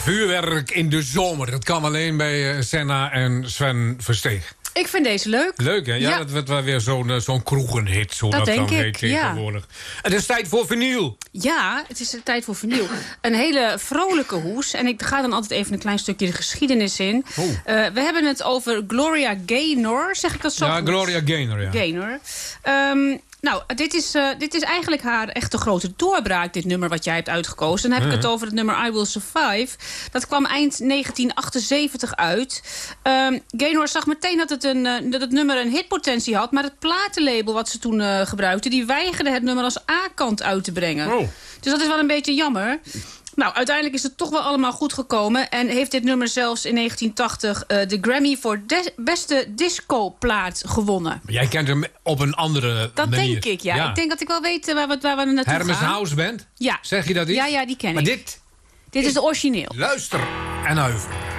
Vuurwerk in de zomer. Dat kan alleen bij Senna en Sven Versteeg. Ik vind deze leuk. Leuk, hè? Ja, dat wordt wel weer zo'n kroegenhit. Zo dat denk dan ik, heet tegenwoordig. Het is tijd voor vinyl. Ja, het is tijd voor vinyl. Een hele vrolijke hoes. En ik ga dan altijd even een klein stukje de geschiedenis in. We hebben het over Gloria Gaynor. Zeg ik dat zo? Ja, Gloria Gaynor, ja. Gaynor. Nou, dit is eigenlijk haar echte grote doorbraak, dit nummer wat jij hebt uitgekozen. Dan heb ik het over het nummer I Will Survive. Dat kwam eind 1978 uit. Gaynor zag meteen dat het nummer een hitpotentie had. Maar het platenlabel wat ze toen gebruikte, die weigerde het nummer als A-kant uit te brengen. Dus dat is wel een beetje jammer. Nou, uiteindelijk is het toch wel allemaal goed gekomen. En heeft dit nummer zelfs in 1980 de Grammy voor beste discoplaat gewonnen. Jij kent hem op een andere manier. Dat denk ik, ja. Ik denk dat ik wel weet waar we naartoe gaan. Hermes House Band? Ja. Zeg je dat iets? Ja, die ken ik. Maar dit is de origineel. Luister en huiver.